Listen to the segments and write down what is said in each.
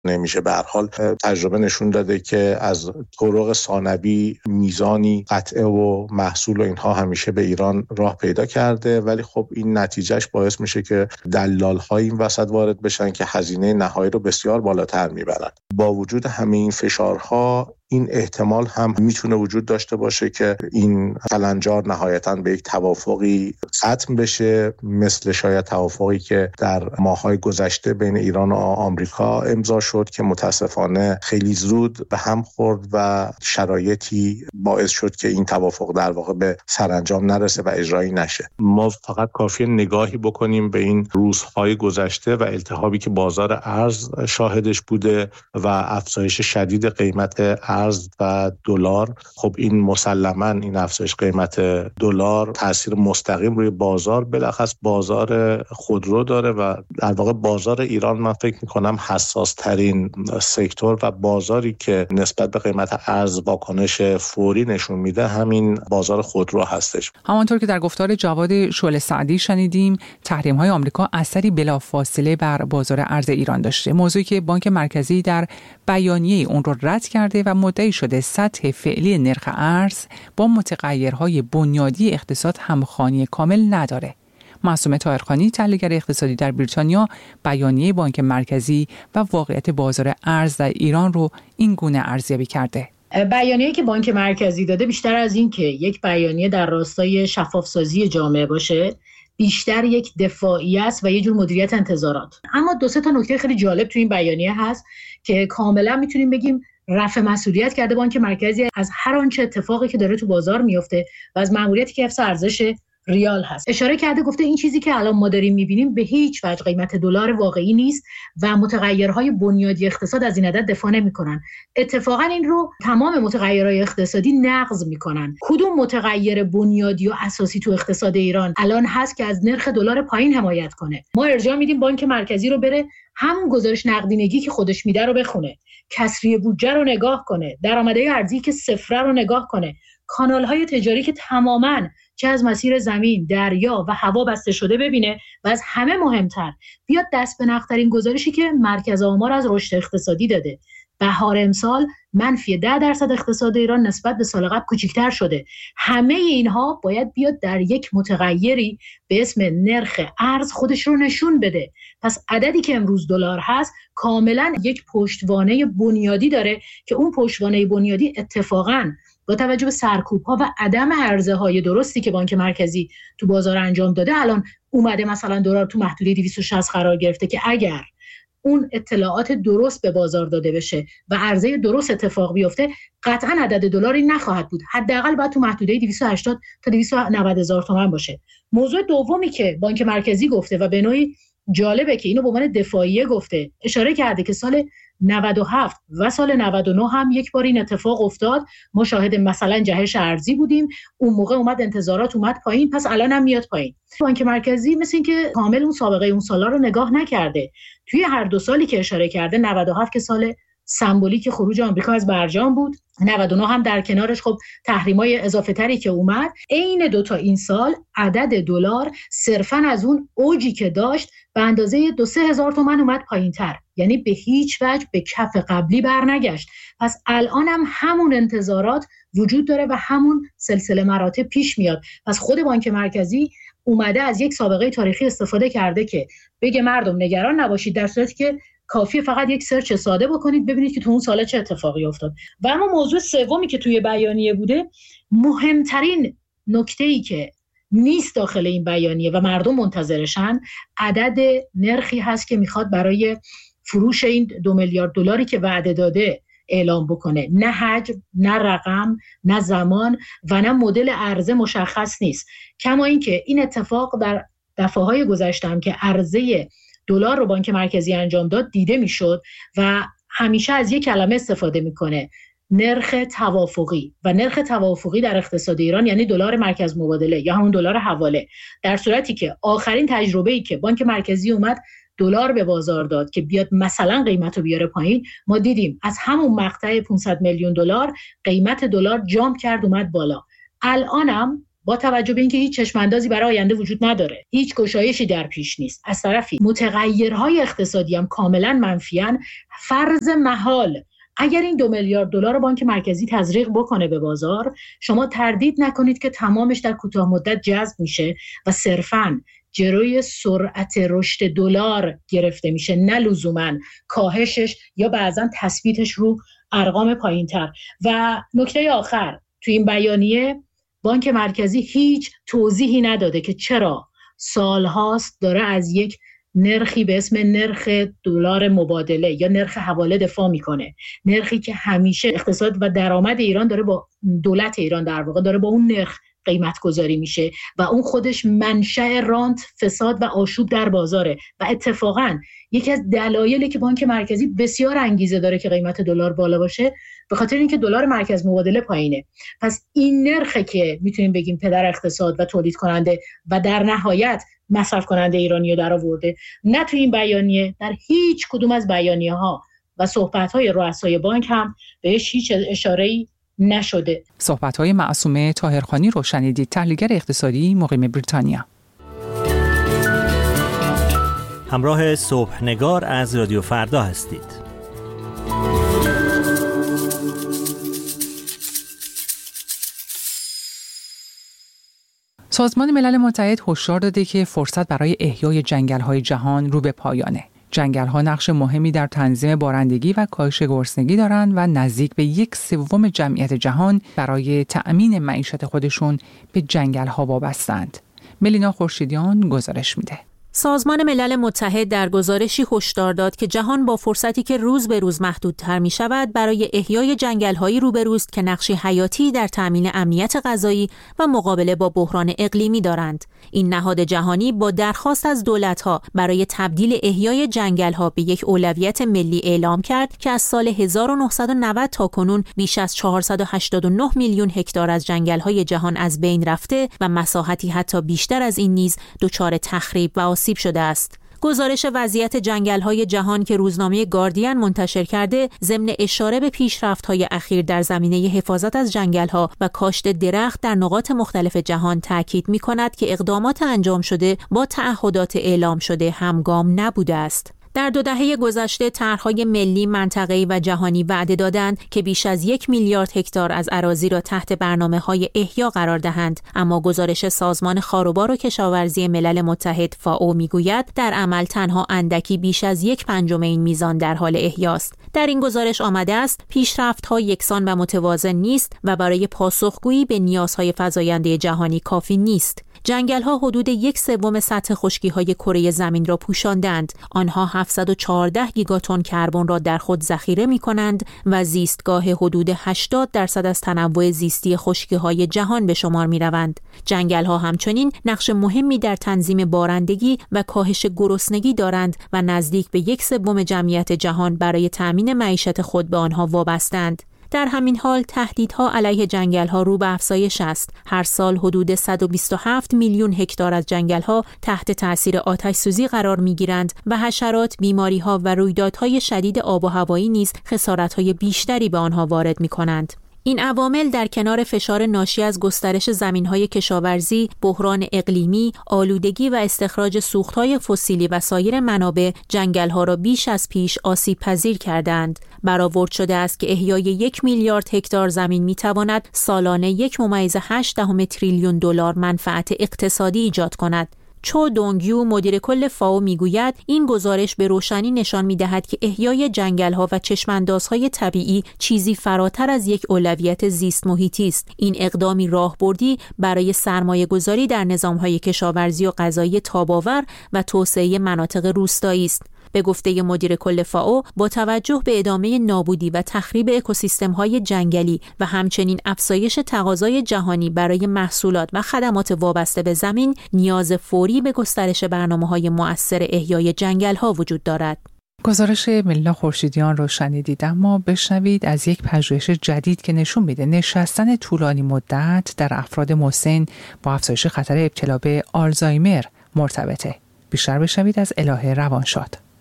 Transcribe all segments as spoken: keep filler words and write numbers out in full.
نمیشه. به هر حال تجربه نشون داده که از طرق ثانوی میزانی قطعه و محصول و اینها همیشه به ایران راه پیدا کرده، ولی خب این نتیجهش باعث میشه که دلال‌های این وسط وارد بشن که هزینه نهایی رو بسیار بالاتر میبرن. با وجود همه این فشارها این احتمال هم میتونه وجود داشته باشه که این کلنجار نهایتاً به یک توافقی ختم بشه، مثل شاید توافقی که در ماه‌های گذشته بین ایران و آمریکا امضا شد که متاسفانه خیلی زود به هم خورد و شرایطی باعث شد که این توافق در واقع به سرانجام نرسه و اجرایی نشه. ما فقط کافیه نگاهی بکنیم به این روزهای گذشته و التهابی که بازار ارز شاهدش بوده و افزایش شدید قیمت ارز و دلار. خب این مسلماً این افزایش قیمت دلار تاثیر مستقیم روی بازار، بلخص بازار خودرو داره و در واقع بازار ایران من فکر می‌کنم حساس ترین سکتور و بازاری که نسبت به قیمت ارز واکنش فوری نشون میده همین بازار خودرو هستش. همانطور که در گفتار جواد شعله سعدی شنیدیم، تحریم‌های آمریکا اثری بلافاصله بر بازار ارز ایران داشته، موضوعی که بانک مرکزی در بیانیه اون رو رد کرده و مدعی شده سطح فعلی نرخ ارز با متغیرهای بنیادی اقتصاد همخوانی کامل نداره. معصومه طاهرخانی، تحلیلگر اقتصادی در بریتانیا، بیانیه بانک مرکزی و واقعیت بازار ارز در ایران رو این گونه ارزیابی کرده. بیانیه‌ای که بانک مرکزی داده بیشتر از این که یک بیانیه در راستای شفافسازی جامعه باشه، بیشتر یک دفاعی است و یه جور مدیریت انتظارات. اما دو سه تا نکته خیلی جالب تو این بیانیه هست که کاملا میتونیم بگیم رفع مسئولیت کرده بانک مرکزی از هر آنچه اتفاقی که داره تو بازار میفته و از ماموریتی که حفظ ارزش ریال هست. اشاره کرده، گفته این چیزی که الان ما داریم میبینیم به هیچ وجه قیمت دلار واقعی نیست و متغیرهای بنیادی اقتصاد از این عدد دفاع نمیکنن. اتفاقا این رو تمام متغیرهای اقتصادی نقض میکنن. کدوم متغیر بنیادی و اساسی تو اقتصاد ایران الان هست که از نرخ دلار پایین حمایت کنه؟ ما ارجاع میدیم بانک مرکزی رو بره همون گزارش نقدینگی که خودش میده رو بخونه، کسری بودجه رو نگاه کنه، درآمدهای ارزی که صفر رو نگاه کنه، کانال‌های تجاری که تماماً چه از مسیر زمین، دریا و هوا بسته شده ببینه و از همه مهمتر بیاد دست به نقدترین گزارشی که مرکز آمار از رشد اقتصادی داده. بهار امسال منفی ده درصد اقتصاد ایران نسبت به سال قبل کوچکتر شده. همه اینها باید بیاد در یک متغیری به اسم نرخ ارز خودش رو نشون بده. پس عددی که امروز دلار هست کاملا یک پشتوانه بنیادی داره که اون پشتوانه بنیادی اتفاقاً با توجه به سرکوب‌ها و عدم عرضه‌های درستی که بانک مرکزی تو بازار انجام داده، الان اومده مثلا دلار تو محدوده دویست و شصت قرار گرفته که اگر اون اطلاعات درست به بازار داده بشه و عرضه درست اتفاق بیفته، قطعا عدد دلاری نخواهد بود. حداقل باید تو محدوده دویست و هشتاد تا دویست و نود هزار تومان باشه. موضوع دومی که بانک مرکزی گفته و به نوعی جالبه که اینو به عنوان دفاعیه گفته، اشاره کرده که سال نود و هفت و سال نود و نه هم یک بار این اتفاق افتاد. ما شاهد مثلا جهش ارزی بودیم، اون موقع اومد انتظارات اومد پایین، پس الان هم میاد پایین. بانک مرکزی مثل این که کامل اون سابقه اون سالا رو نگاه نکرده. توی هر دو سالی که اشاره کرده، نود و هفت که سال سمبولیک خروج آمریکا از برجام بود، نود و نه هم در کنارش خب تحریم‌های اضافه تری که اومد، عین دو تا این سال عدد دلار صرفاً از اون اوجی که داشت به اندازه دو سه هزار تومان اومد پایین‌تر، یعنی به هیچ وجه به کف قبلی برنگشت. پس الان هم همون انتظارات وجود داره و همون سلسله مراتب پیش میاد. پس خود بانک مرکزی اومده از یک سابقه تاریخی استفاده کرده که بگه مردم نگران نباشید، در صورتی که کافیه فقط یک سرچ ساده بکنید ببینید که تو اون سال چه اتفاقی افتاد. و اما موضوع سومی که توی بیانیه بوده، مهمترین نکته‌ای که نیست داخل این بیانیه و مردم منتظرشن، عدد نرخی هست که میخواد برای فروش این دو میلیارد دلاری که وعده داده اعلام بکنه. نه حجم، نه رقم، نه زمان و نه مدل عرضه مشخص نیست. کما اینکه این اتفاق در دفعه‌های گذشته هم که عرضه دلار رو بانک مرکزی انجام داد دیده میشد و همیشه از یک کلمه استفاده میکنه، نرخ توافقی. و نرخ توافقی در اقتصاد ایران یعنی دلار مرکز مبادله یا همون دلار حواله. در صورتی که آخرین تجربه‌ای که بانک مرکزی اومد دلار به بازار داد که بیاد مثلا قیمت رو بیاره پایین، ما دیدیم از همون مقطع پانصد میلیون دلار قیمت دلار جامپ کرد اومد بالا. الانم با توجه به اینکه هیچ چشماندازی برای آینده وجود نداره، هیچ گشایشی در پیش نیست، از طرفی متغیرهای اقتصادی هم کاملا منفیان، فرض محال اگر این دو میلیارد دلار بانک مرکزی تزریق بکنه به بازار، شما تردید نکنید که تمامش در کوتاه مدت جذب میشه و صرفاً جلوی سرعت رشد دلار گرفته میشه، نه لزوماً کاهشش یا بعضاً تثبیتش رو ارقام پایین‌تر. و نکته آخر، تو این بیانیه بانک مرکزی هیچ توضیحی نداده که چرا سالهاست داره از یک نرخی به اسم نرخ دلار مبادله یا نرخ حواله دفاع میکنه، نرخی که همیشه اقتصاد و درآمد ایران داره با دولت ایران در واقع داره با اون نرخ قیمت گذاری میشه و اون خودش منشأ رانت، فساد و آشوب در بازاره و اتفاقاً یکی از دلایلی که بانک مرکزی بسیار انگیزه داره که قیمت دلار بالا باشه به خاطر اینکه دلار مرکز مبادله پایینه. پس این نرخه که میتونیم بگیم پدر اقتصاد و تولید کننده و در نهایت مصرف کننده ایرانی رو در آورده. نه تو این بیانیه، در هیچ کدوم از بیانیه ها و صحبت های رؤسای بانک هم بهش هیچ اشاره‌ای نشده. صحبت‌های معصومه طاهرخانی رو شنیدید، تحلیلگر اقتصادی مقیم بریتانیا. همراه صبحنگار از رادیو فردا هستید. سازمان ملل متحد هشدار داده که فرصت برای احیای جنگل‌های جهان رو به پایانه. جنگل‌ها نقش مهمی در تنظیم بارندگی و کاهش گرسنگی دارند و نزدیک به یک سوم جمعیت جهان برای تأمین معیشت خودشون به جنگل‌ها وابسته‌اند. ملینا خورشیدیان گزارش میده. سازمان ملل متحد در گزارشی هشدار داد که جهان با فرصتی که روز به روز محدودتر می شود برای احیای جنگل‌هایی روبروست که نقشی حیاتی در تأمین امنیت غذایی و مقابله با بحران اقلیمی دارند. این نهاد جهانی با درخواست از دولت‌ها برای تبدیل احیای جنگل‌ها به یک اولویت ملی اعلام کرد که از سال هزار و نهصد و نود تا کنون بیش از چهارصد و هشتاد و نه میلیون هکتار از جنگل‌های جهان از بین رفته و مساحتی حتی بیشتر از این نیز دچار تخریب و آسیب شده است. گزارش وضعیت جنگل‌های جهان که روزنامه گاردین منتشر کرده، ضمن اشاره به پیشرفت‌های اخیر در زمینه حفاظت از جنگل‌ها و کاشت درخت در نقاط مختلف جهان تاکید می‌کند که اقدامات انجام شده با تعهدات اعلام شده همگام نبوده است. در دو دهه گذشته طرح‌های ملی، منطقه‌ای و جهانی وعده دادند که بیش از یک میلیارد هکتار از اراضی را تحت برنامه‌های احیا قرار دهند، اما گزارش سازمان خاروبار و کشاورزی ملل متحد فائو میگوید در عمل تنها اندکی بیش از یک پنجم این میزان در حال احیاست. در این گزارش آمده است پیشرفت‌ها یکسان و متوازن نیست و برای پاسخگویی به نیازهای فزاینده جهانی کافی نیست. جنگل‌ها حدود یک سوم سطح خشکی‌های کره زمین را پوشاندند. آنها هفتصد و چهارده گیگاتن کربن را در خود ذخیره می‌کنند و زیستگاه حدود هشتاد درصد از تنوع زیستی خشکی‌های جهان به شمار می‌روند. جنگل‌ها همچنین نقش مهمی در تنظیم بارندگی و کاهش گرسنگی دارند و نزدیک به یک سوم جمعیت جهان برای تأمین معیشت خود به آنها وابسته‌اند. در همین حال تهدیدها علیه جنگل‌ها رو به افزایش است. هر سال حدود صد و بیست و هفت میلیون هکتار از جنگل‌ها تحت تأثیر آتش‌سوزی قرار می‌گیرند و حشرات، بیماری‌ها و رویدادهای شدید آب و هوایی نیز خسارت‌های بیشتری به آنها وارد می‌کنند. این عوامل در کنار فشار ناشی از گسترش زمین‌های کشاورزی، بحران اقلیمی، آلودگی و استخراج سوخت‌های فسیلی و سایر منابع جنگل‌ها را بیش از پیش آسیب‌پذیر کردند. برآورد شده است که احیای یک میلیارد هکتار زمین می‌تواند سالانه یک ممیز هشت دهم تریلیون دلار منفعت اقتصادی ایجاد کند. چو دونگیو مدیر کل فائو میگوید این گزارش به روشنی نشان می‌دهد که احیای جنگل‌ها و چشم‌اندازهای طبیعی چیزی فراتر از یک اولویت زیست محیطی است. این اقدامی راهبردی برای سرمایه‌گذاری در نظام‌های کشاورزی و غذایی تاب‌آور و توسعه مناطق روستایی است. به گفته مدیر کل فائو، با توجه به ادامه نابودی و تخریب اکوسیستم‌های جنگلی و همچنین افزایش تقاضای جهانی برای محصولات و خدمات وابسته به زمین، نیاز فوری به گسترش برنامه‌های مؤثر احیای جنگل‌ها وجود دارد. گزارش ملینا خورشیدیان رو شنیدید، اما بشنوید از یک پژوهش جدید که نشون میده نشستن طولانی مدت در افراد مسن با افزایش خطر ابتلا به آلزایمر مرتبطه. بیشتر بشنوید از الهه روانشاد.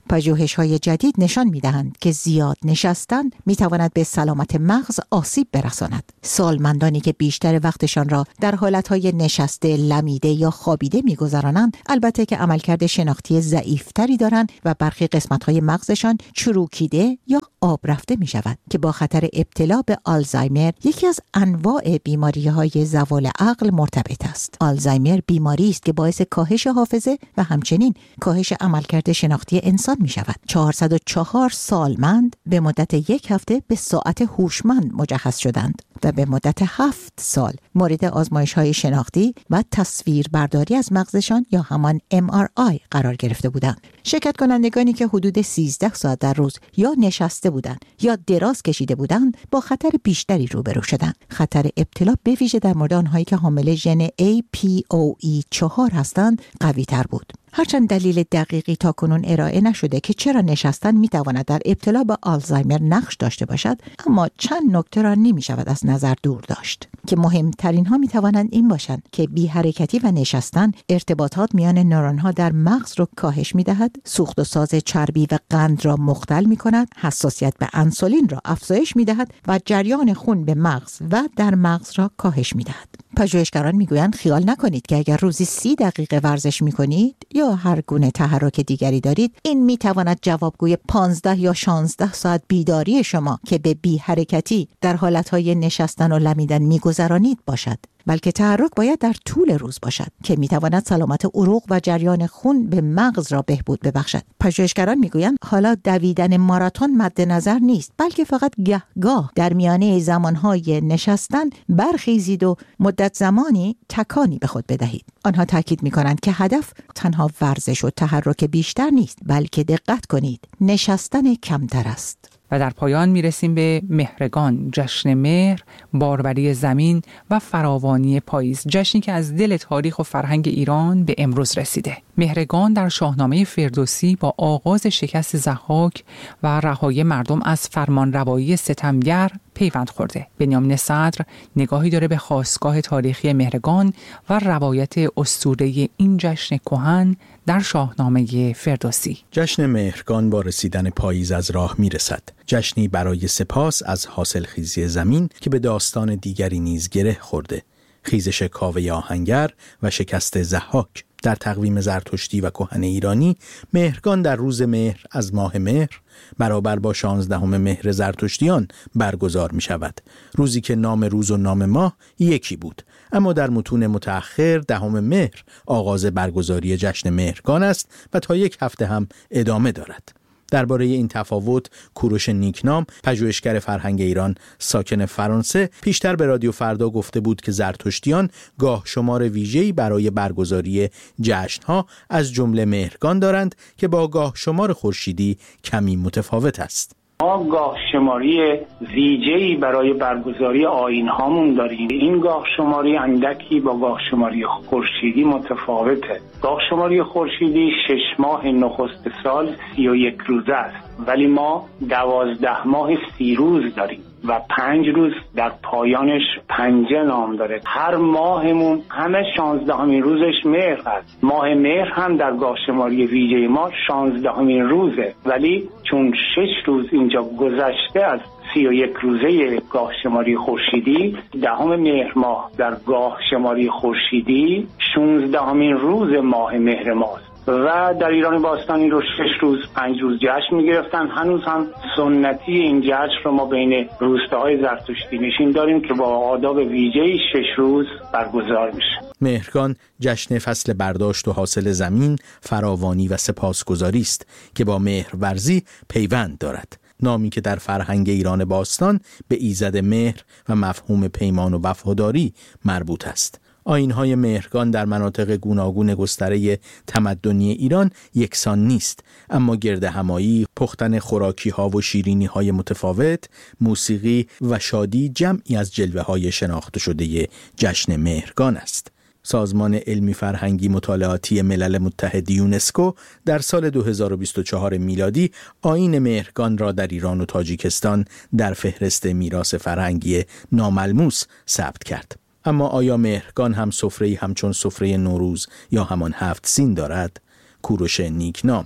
پژوهش‌های جدید نشان می‌دهند که زیاد نشستن می‌تواند به سلامت مغز آسیب برساند. سالمندانی که بیشتر وقتشان را در حالت‌های نشسته، لمیده یا خوابیده می‌گذرانند، البته که عملکرد شناختی ضعیف‌تری دارند و برخی قسمت‌های مغزشان چروکیده یا آب رفته می‌شود که با خطر ابتلا به آلزایمر، یکی از انواع بیماری‌های زوال عقل، مرتبط است. آلزایمر بیماری است که باعث کاهش حافظه و همچنین کاهش عملکرد شناختی انسان می شود. چهارصد و چهار سالمند به مدت یک هفته به ساعت هوشمند مجهز شدند و به مدت هفت سال مورد آزمایش های شناختی و تصویر برداری از مغزشان یا همان ام آر آی قرار گرفته بودند. شرکت کنندگانی که حدود سیزده ساعت در روز یا نشسته بودند یا دراز کشیده بودند با خطر بیشتری روبرو شدند. خطر ابتلا به ویژه در مورد آنهایی که حامل ژن ای پی او ای چهار هستند قوی تر بود. هرچند دلیل دقیقی تا کنون ارائه نشده که چرا نشستن میتواند در ابتلا به آلزایمر نقش داشته باشد، اما چند نکته را نمی شود از نظر دور داشت که مهمترین ها میتوانند این باشند که بی حرکتی و نشستن ارتباطات میان نورون ها در مغز را کاهش میدهد، سوخت و ساز چربی و قند را مختل می کند، حساسیت به انسولین را افزایش میدهد و جریان خون به مغز و در مغز را کاهش میدهد. پژوهشگران میگویند خیال نکنید که اگر روزی سی دقیقه ورزش میکنید یا هر گونه تحرک دیگری دارید، این میتواند جوابگوی پانزده یا شانزده ساعت بیداری شما که به بی حرکتی در حالتهای نشستن و لمیدن میگذرانید باشد، بلکه تحرک باید در طول روز باشد که میتواند سلامت عروق و جریان خون به مغز را بهبود ببخشد. پژوهشگران میگویند حالا دویدن ماراتون مد نظر نیست، بلکه فقط گهگاه در میانه زمانهای نشستن برخیزید و مدت زمانی تکانی به خود بدهید. آنها تاکید میکنند که هدف تنها ورزش و تحرک بیشتر نیست، بلکه دقت کنید نشستن کمتر است. و در پایان میرسیم به مهرگان، جشن مهر، باروری زمین و فراوانی پاییز، جشنی که از دل تاریخ و فرهنگ ایران به امروز رسیده. مهرگان در شاهنامه فردوسی با آغاز شکست ضحاک و رهایی مردم از فرمانروایی ستمگر پیوند خورده. بنیامین صدر نگاهی داره به خاستگاه تاریخی مهرگان و روایت اسطوره‌ای این جشن کهن در شاهنامه فردوسی. جشن مهرگان با رسیدن پاییز از راه میرسد. جشنی برای سپاس از حاصلخیزی زمین که به داستان دیگری نیز گره خورده. خیزش کاوه آهنگر و شکست ضحاک. در تقویم زرتشتی و کهن ایرانی، مهرگان در روز مهر از ماه مهر برابر با شانزدهم مهر زرتشتیان برگزار می شود. روزی که نام روز و نام ماه یکی بود، اما در متون متأخر دهم مهر آغاز برگزاری جشن مهرگان است و تا یک هفته هم ادامه دارد. درباره این تفاوت کوروش نیکنام، پژوهشگر فرهنگ ایران ساکن فرانسه، پیشتر به رادیو فردا گفته بود که زرتشتیان گاه شمار ویژه‌ای برای برگزاری جشن‌ها از جمله مهرگان دارند که با گاه شمار خورشیدی کمی متفاوت است. ما گاه شماری ویژه‌ای برای برگزاری آیین‌هامون داریم. این گاه شماری اندکی با گاه شماری خورشیدی متفاوته. گاه شماری خورشیدی شش ماه نخست سال سی و یک روزه است، ولی ما دوازده ماه سی روز داریم و پنج روز در پایانش پنجه نام داره. هر ماهمون همه شانزدهمین روزش مهر است. ماه مهر هم در گاه شماری ویژه ما شانزدهمین روزه، ولی چون شش روز اینجا گذشته از سی و یک روزه گاه شماری خورشیدی، دهم مهر ماه در گاه شماری خورشیدی شانزدهمین روز ماه مهر ماست و در ایران باستانی رو شش روز پنج روز جشن می‌گرفتن. هنوز هم سنتی این جشن رو ما بین روستاهای زرتشتی نشین داریم که با آداب ویژه‌ای شش روز برگزار میشه. مهرگان جشن فصل برداشت و حاصل زمین، فراوانی و سپاسگزاری است که با مهرورزی پیوند دارد. نامی که در فرهنگ ایران باستان به ایزد مهر و مفهوم پیمان و وفاداری مربوط است. آیین‌های مهرگان در مناطق گوناگون گستره تمدنی ایران یکسان نیست، اما گرد همایی، پختن خوراکی‌ها و شیرینی‌های متفاوت، موسیقی و شادی جمعی از جلوه‌های شناخته شده جشن مهرگان است. سازمان علمی فرهنگی مطالعاتی ملل متحد یونسکو در سال دو هزار و بیست و چهار میلادی آیین مهرگان را در ایران و تاجیکستان در فهرست میراث فرهنگی ناملموس ثبت کرد. اما آیا مهرگان هم سفره‌ای همچون سفره نوروز یا همان هفت سین دارد؟ کوروش نیکنام: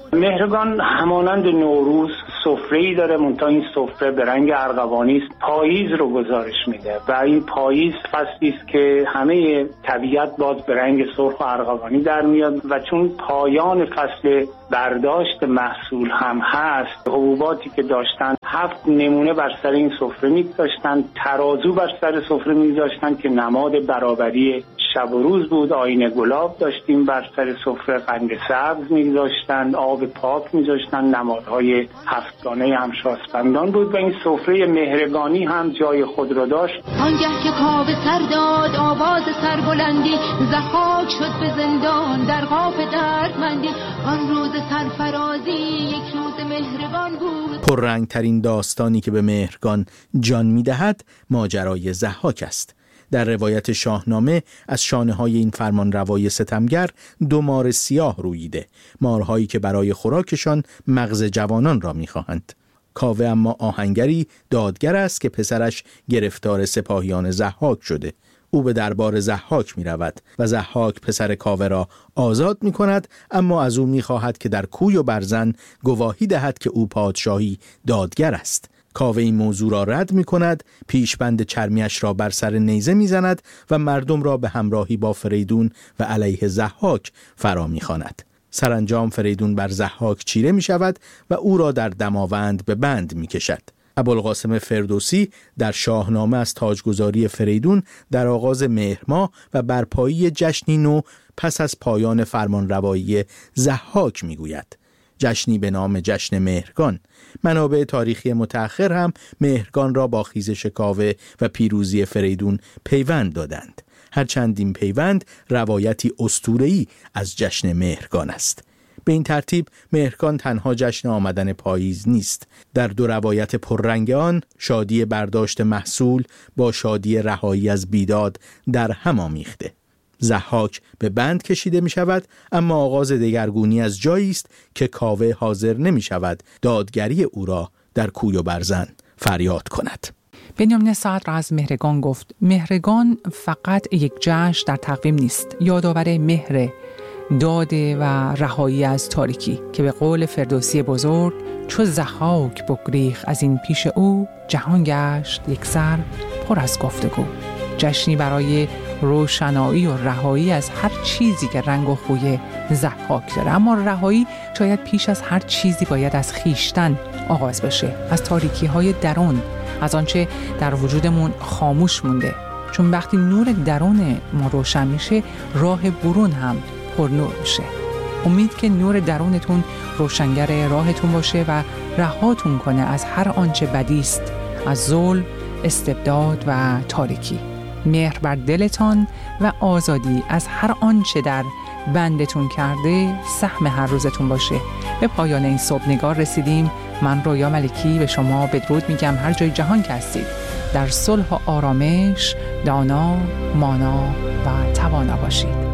مهرگان همانند نوروز سفره‌ای داره، منتها این سفره به رنگ ارغوانی است. پاییز رو گزارش میده و این پاییز فصلی است که همه طبیعت باز به رنگ سرخ و ارغوانی در میاد و چون پایان فصل برداشت محصول هم هست، حبوباتی که داشتن هفت نمونه بر سر این سفره می‌گذاشتن، ترازو بر سر سفره می‌گذاشتن که نماد برابری شب و روز بود. آینه گلاب داشتیم بر سر سفره، قند سبز می‌گذاشتن، آب پاک می‌ذاشتن، نمادهای هفتگانه همشاسپندان بود و این سفره مهرگانی هم جای خود را داشت. آنگه که کاوه سر داد آواز سربلندی، ضحاک شد به زندان در قاف دردمندی. آن روز سرفرازی یک روز مهرگان بود. پررنگترین داستانی که به مهرگان جان می‌دهد ماجرای ضحاک است. در روایت شاهنامه از شانه‌های این فرمانروای ستمگر دو مار سیاه روییده، مارهایی که برای خوراکشان مغز جوانان را می‌خواهند. کاوه اما آهنگری دادگر است که پسرش گرفتار سپاهیان ضحاک شده. او به دربار ضحاک می رود و ضحاک پسر کاوه را آزاد می کند، اما از او می خواهد که در کوی و برزن گواهی دهد که او پادشاهی دادگر است. کاوه این موضوع را رد می کند، پیشبند چرمیش را بر سر نیزه می زند و مردم را به همراهی با فریدون و علیه ضحاک فرا می خواند. سرانجام فریدون بر ضحاک چیره می شود و او را در دماوند به بند می کشد. ابوالقاسم فردوسی در شاهنامه از تاجگذاری فریدون در آغاز مهر ماه و برپایی جشنی نو پس از پایان فرمانروایی ضحاک میگوید. جشنی به نام جشن مهرگان. منابع تاریخی متأخر هم مهرگان را با خیزش کاوه و پیروزی فریدون پیوند دادند. هرچند این پیوند روایتی اسطوره‌ای از جشن مهرگان است. به این ترتیب مهرگان تنها جشن آمدن پاییز نیست. در دو روایت پررنگ آن شادی برداشت محصول با شادی رهایی از بیداد در هم آمیخته. ضحاک به بند کشیده می شود، اما آغاز دگرگونی از جایی است که کاوه حاضر نمی شود دادگری او را در کوی و برزن فریاد کند. بنیامین صدر از مهرگان گفت: مهرگان فقط یک جشن در تقویم نیست، یادآور مهر، داده و رهایی از تاریکی که به قول فردوسی بزرگ چو ضحاک بگریخت از این پیش او، جهان گشت یک سر پر از گفتگو. جشنی برای روشنایی و رهایی از هر چیزی که رنگ و خوی ضحاک داره، اما رهایی شاید پیش از هر چیزی باید از خیشتن آغاز بشه، از تاریکی های درون، از آنچه در وجودمون خاموش مونده. چون وقتی نور درون ما روشن میشه، راه برون هم پر نور میشه. امید که نور درونتون روشنگر راهتون باشه و رهاتون کنه از هر آنچه بدی است، از ظلم، استبداد و تاریکی. مهر بر دلتان و آزادی از هر آنچه در بندتون کرده سهم هر روزتون باشه. به پایان این صبح نگار رسیدیم. من رویا ملکی به شما بدرود میگم هر جای جهان که هستید. در صلح و آرامش دانا، مانا و توانا باشید.